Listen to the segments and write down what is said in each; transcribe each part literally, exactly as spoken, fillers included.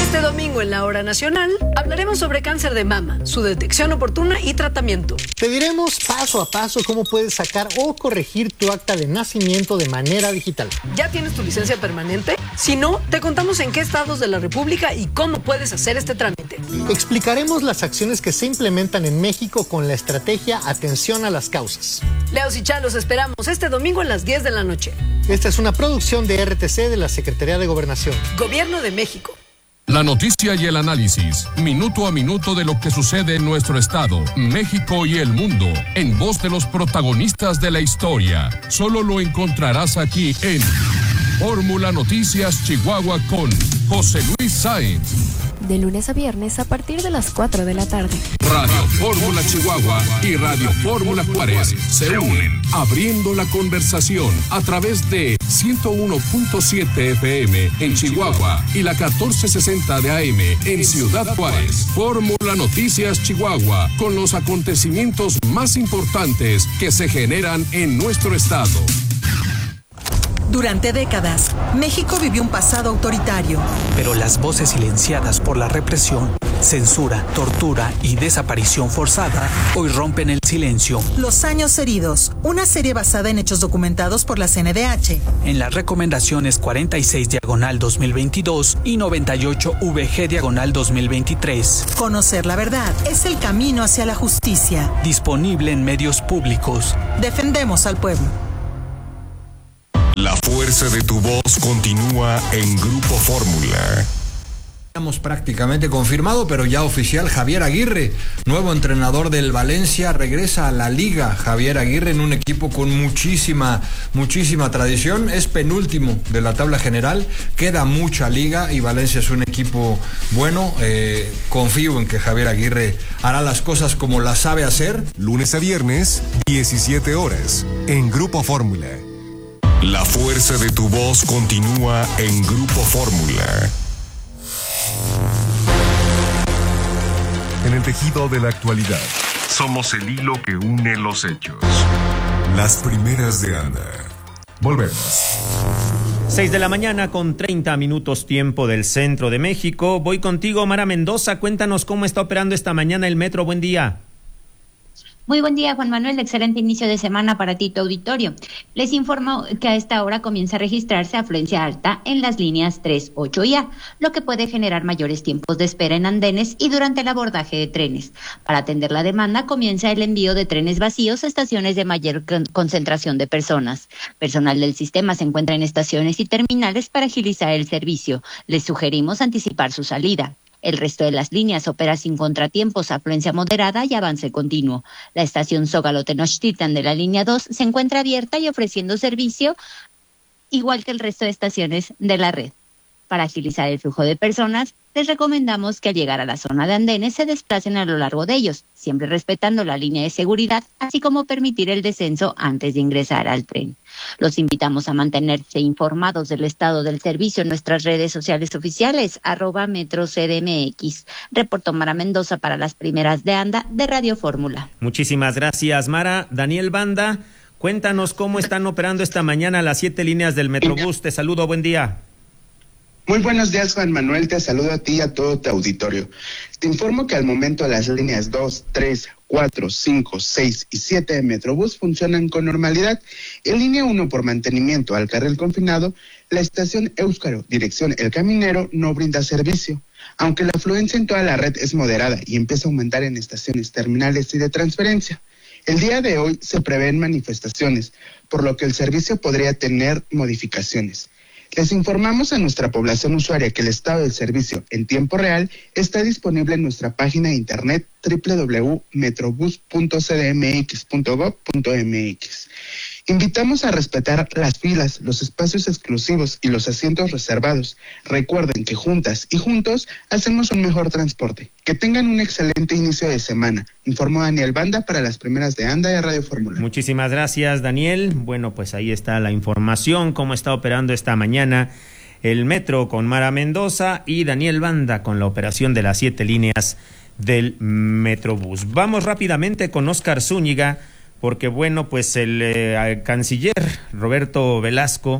Este domingo en la Hora Nacional hablaremos sobre cáncer de mama, su detección oportuna y tratamiento. Te diremos paso a paso cómo puedes sacar o corregir tu acta de nacimiento de manera digital. ¿Ya tienes tu licencia permanente? Si no, te contamos en qué estados de la República y cómo puedes hacer este trámite. Explicaremos las acciones que se implementan en México con la estrategia Atención a las Causas. Leos y Chalos esperamos este domingo a las diez de la noche. Esta es una producción de R T C de la Secretaría de Gobernación. Gobierno de México. La noticia y el análisis, minuto a minuto de lo que sucede en nuestro estado, México y el mundo, en voz de los protagonistas de la historia. Solo lo encontrarás aquí en Fórmula Noticias Chihuahua con José Luis Sáenz. De lunes a viernes a partir de las cuatro de la tarde. Radio Fórmula Chihuahua y Radio Fórmula Juárez se unen, abriendo la conversación a través de ciento uno punto siete F M en Chihuahua y la catorce sesenta de A M en Ciudad Juárez. Fórmula Noticias Chihuahua, con los acontecimientos más importantes que se generan en nuestro estado. Durante décadas, México vivió un pasado autoritario. Pero las voces silenciadas por la represión, censura, tortura y desaparición forzada hoy rompen el silencio. Los años heridos, una serie basada en hechos documentados por la C N D H. En las recomendaciones cuarenta y seis diagonal dos mil veintidós y noventa y ocho V G diagonal dos mil veintitrés. Conocer la verdad es el camino hacia la justicia. Disponible en medios públicos. Defendemos al pueblo. La fuerza de tu voz continúa en Grupo Fórmula. Estamos prácticamente confirmado, pero ya oficial, Javier Aguirre, nuevo entrenador del Valencia, regresa a la Liga. Javier Aguirre en un equipo con muchísima, muchísima tradición, es penúltimo de la tabla general, queda mucha liga y Valencia es un equipo bueno. Eh, confío en que Javier Aguirre hará las cosas como las sabe hacer. Lunes a viernes, diecisiete horas, en Grupo Fórmula. La fuerza de tu voz continúa en Grupo Fórmula. En el tejido de la actualidad, somos el hilo que une los hechos. Las primeras de Anda. Volvemos. seis de la mañana con treinta minutos tiempo del centro de México. Voy contigo, Mara Mendoza. Cuéntanos cómo está operando esta mañana el metro. Buen día. Muy buen día, Juan Manuel. Excelente inicio de semana para ti, tu auditorio. Les informo que a esta hora comienza a registrarse afluencia alta en las líneas tres, ocho y A, lo que puede generar mayores tiempos de espera en andenes y durante el abordaje de trenes. Para atender la demanda, comienza el envío de trenes vacíos a estaciones de mayor concentración de personas. Personal del sistema se encuentra en estaciones y terminales para agilizar el servicio. Les sugerimos anticipar su salida. El resto de las líneas opera sin contratiempos, afluencia moderada y avance continuo. La estación Zócalo-Tenochtitlan de la línea dos se encuentra abierta y ofreciendo servicio, igual que el resto de estaciones de la red. Para agilizar el flujo de personas, les recomendamos que al llegar a la zona de andenes se desplacen a lo largo de ellos, siempre respetando la línea de seguridad, así como permitir el descenso antes de ingresar al tren. Los invitamos a mantenerse informados del estado del servicio en nuestras redes sociales oficiales, arroba Metro C D M X. Reportó Mara Mendoza para las primeras de Anda de Radio Fórmula. Muchísimas gracias, Mara. Daniel Banda, cuéntanos cómo están operando esta mañana las siete líneas del Metrobús. Te saludo, buen día. Muy buenos días, Juan Manuel, te saludo a ti y a todo tu auditorio. Te informo que al momento las líneas dos, tres, cuatro, cinco, seis y siete de Metrobús funcionan con normalidad. En línea uno, por mantenimiento al carril confinado, la estación Éuscaro, dirección El Caminero, no brinda servicio. Aunque la afluencia en toda la red es moderada y empieza a aumentar en estaciones terminales y de transferencia. El día de hoy se prevén manifestaciones, por lo que el servicio podría tener modificaciones. Les informamos a nuestra población usuaria que el estado del servicio en tiempo real está disponible en nuestra página de internet doble u doble u doble u punto metrobus punto c d m x punto gob punto m x. Invitamos a respetar las filas, los espacios exclusivos y los asientos reservados. Recuerden que juntas y juntos hacemos un mejor transporte. Que tengan un excelente inicio de semana. Informó Daniel Banda para las primeras de Anda de Radio Fórmula. Muchísimas gracias, Daniel. Bueno, pues ahí está la información, cómo está operando esta mañana el metro con Mara Mendoza y Daniel Banda con la operación de las siete líneas del Metrobús. Vamos rápidamente con Óscar Zúñiga, porque bueno, pues el eh, canciller Roberto Velasco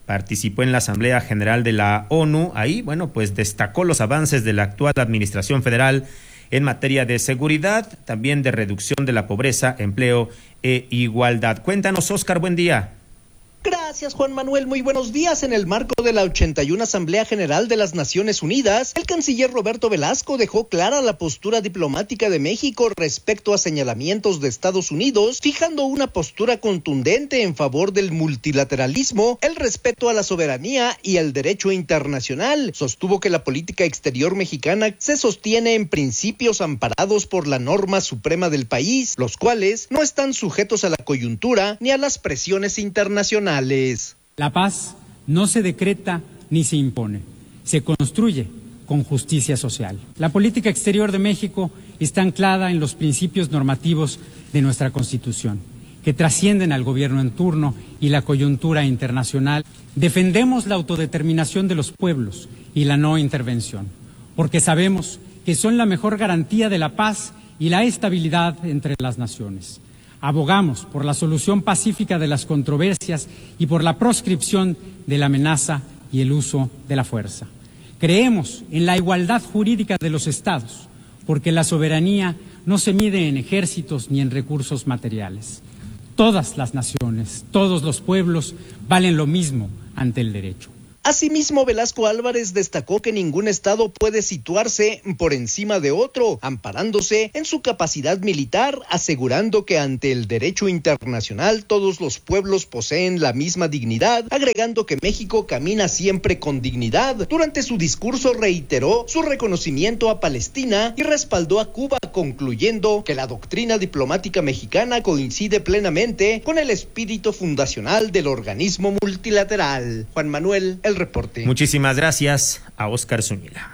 participó en la Asamblea General de la ONU. Ahí, bueno, pues destacó los avances de la actual administración federal en materia de seguridad, también de reducción de la pobreza, empleo e igualdad. Cuéntanos, Oscar, buen día. Gracias, Juan Manuel. Muy buenos días. En el marco de la ochenta y una Asamblea General de las Naciones Unidas, el canciller Roberto Velasco dejó clara la postura diplomática de México respecto a señalamientos de Estados Unidos, fijando una postura contundente en favor del multilateralismo, el respeto a la soberanía y el derecho internacional. Sostuvo que la política exterior mexicana se sostiene en principios amparados por la norma suprema del país, los cuales no están sujetos a la coyuntura ni a las presiones internacionales. La paz no se decreta ni se impone, se construye con justicia social. La política exterior de México está anclada en los principios normativos de nuestra Constitución, que trascienden al gobierno en turno y la coyuntura internacional. Defendemos la autodeterminación de los pueblos y la no intervención, porque sabemos que son la mejor garantía de la paz y la estabilidad entre las naciones. Abogamos por la solución pacífica de las controversias y por la proscripción de la amenaza y el uso de la fuerza. Creemos en la igualdad jurídica de los estados, porque la soberanía no se mide en ejércitos ni en recursos materiales. Todas las naciones, todos los pueblos valen lo mismo ante el derecho. Asimismo, Velasco Álvarez destacó que ningún estado puede situarse por encima de otro, amparándose en su capacidad militar, asegurando que ante el derecho internacional todos los pueblos poseen la misma dignidad, agregando que México camina siempre con dignidad. Durante su discurso reiteró su reconocimiento a Palestina y respaldó a Cuba, concluyendo que la doctrina diplomática mexicana coincide plenamente con el espíritu fundacional del organismo multilateral. Juan Manuel, el reporte. Muchísimas gracias a Oscar Zúñiga.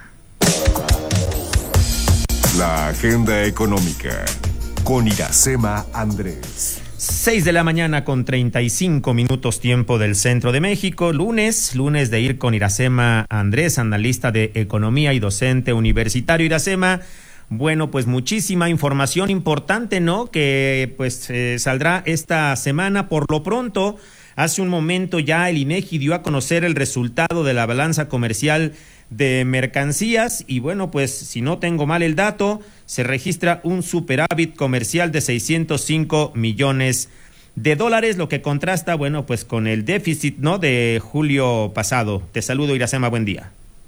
La agenda económica con Iracema Andrés. Seis de la mañana con treinta y cinco minutos tiempo del centro de México. Lunes, lunes de ir con Iracema Andrés, analista de economía y docente universitario. Iracema, bueno, pues muchísima información importante, ¿no? Que pues eh, saldrá esta semana. Por lo pronto, hace un momento ya el INEGI dio a conocer el resultado de la balanza comercial de mercancías y bueno, pues si no tengo mal el dato, se registra un superávit comercial de seiscientos cinco millones de dólares, lo que contrasta, bueno, pues con el déficit, ¿no?, de julio pasado. Te saludo, Iracema, buen día.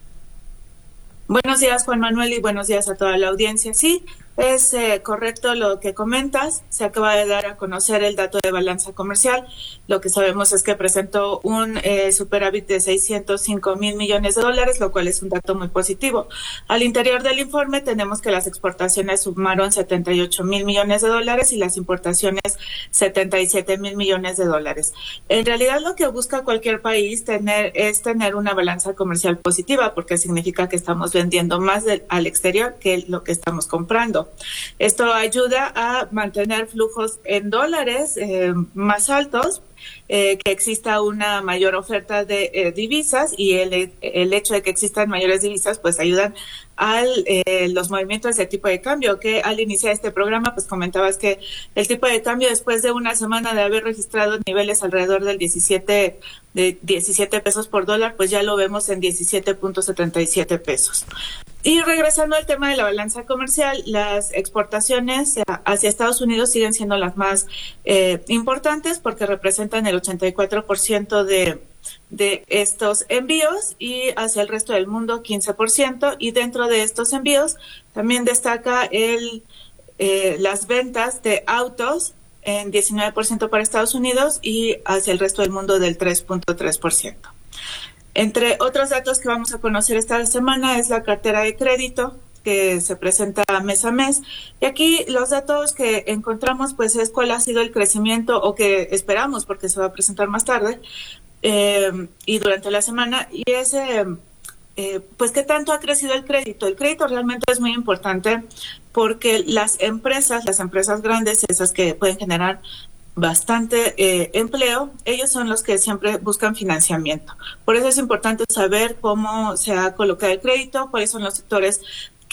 Buenos días, Juan Manuel, y buenos días a toda la audiencia. Sí, es eh, correcto lo que comentas. Se acaba de dar a conocer el dato de balanza comercial. Lo que sabemos es que presentó un eh, superávit de seiscientos cinco mil millones de dólares, lo cual es un dato muy positivo. Al interior del informe tenemos que las exportaciones sumaron setenta y ocho mil millones de dólares y las importaciones setenta y siete mil millones de dólares. En realidad lo que busca cualquier país tener es tener una balanza comercial positiva, porque significa que estamos vendiendo más de, al exterior que lo que estamos comprando. Esto ayuda a mantener flujos en dólares eh, más altos, eh, que exista una mayor oferta de eh, divisas y el, el hecho de que existan mayores divisas pues ayudan a eh, los movimientos de tipo de cambio, que al iniciar este programa pues comentabas que el tipo de cambio después de una semana de haber registrado niveles alrededor del diecisiete de diecisiete pesos por dólar, pues ya lo vemos en diecisiete punto setenta y siete pesos. Y regresando al tema de la balanza comercial, las exportaciones hacia Estados Unidos siguen siendo las más eh, importantes porque representan el ochenta y cuatro por ciento de de estos envíos y hacia el resto del mundo quince por ciento, y dentro de estos envíos también destaca el eh, las ventas de autos en diecinueve por ciento para Estados Unidos y hacia el resto del mundo del tres punto tres por ciento. Entre otros datos que vamos a conocer esta semana es la cartera de crédito, que se presenta mes a mes, y aquí los datos que encontramos pues es cuál ha sido el crecimiento, o que esperamos porque se va a presentar más tarde eh, y durante la semana, y es eh, eh, pues qué tanto ha crecido el crédito. El crédito realmente es muy importante porque las empresas, las empresas grandes, esas que pueden generar bastante eh, empleo, ellos son los que siempre buscan financiamiento. Por eso es importante saber cómo se ha colocado el crédito, cuáles son los sectores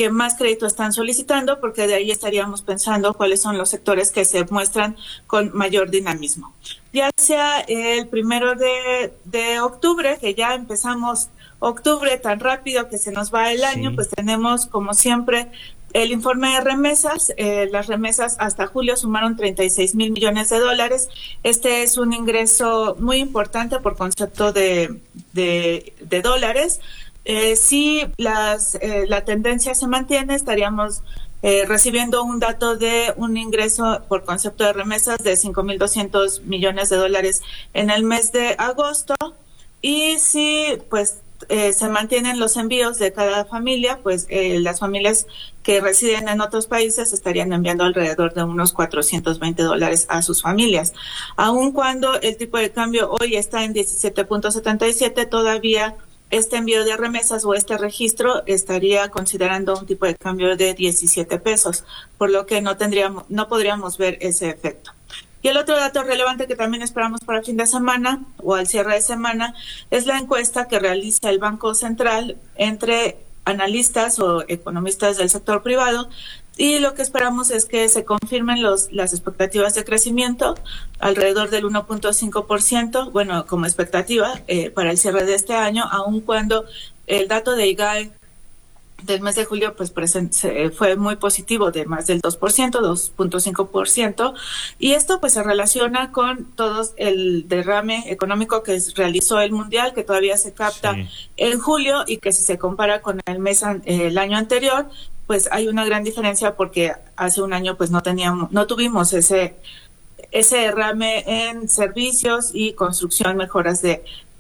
que más crédito están solicitando, porque de ahí estaríamos pensando cuáles son los sectores que se muestran con mayor dinamismo. Ya sea el primero de, de octubre, que ya empezamos octubre tan rápido que se nos va el año, sí. Pues tenemos como siempre el informe de remesas. Eh, las remesas hasta julio sumaron treinta y seis mil millones de dólares. Este es un ingreso muy importante por concepto de, de, de dólares. Eh, si las, eh, la tendencia se mantiene, estaríamos eh, recibiendo un dato de un ingreso por concepto de remesas de cinco mil doscientos millones de dólares en el mes de agosto. Y si pues eh, se mantienen los envíos de cada familia, pues eh, las familias que residen en otros países estarían enviando alrededor de unos cuatrocientos veinte dólares a sus familias. Aun cuando el tipo de cambio hoy está en diecisiete punto setenta y siete, todavía este envío de remesas o este registro estaría considerando un tipo de cambio de diecisiete pesos, por lo que no tendríamos, no podríamos ver ese efecto. Y el otro dato relevante que también esperamos para fin de semana o al cierre de semana es la encuesta que realiza el Banco Central entre analistas o economistas del sector privado, y lo que esperamos es que se confirmen los, las expectativas de crecimiento alrededor del uno punto cinco por ciento, bueno, como expectativa eh, para el cierre de este año, aun cuando el dato de I G A E del mes de julio pues presen- fue muy positivo, de más del dos por ciento, dos punto cinco por ciento, y esto pues se relaciona con todo el derrame económico que realizó el Mundial, que todavía se capta sí. en julio, y que si se compara con el mes eh, el año anterior, pues hay una gran diferencia, porque hace un año pues no teníamos, no tuvimos ese ese derrame en servicios y construcción, mejoras de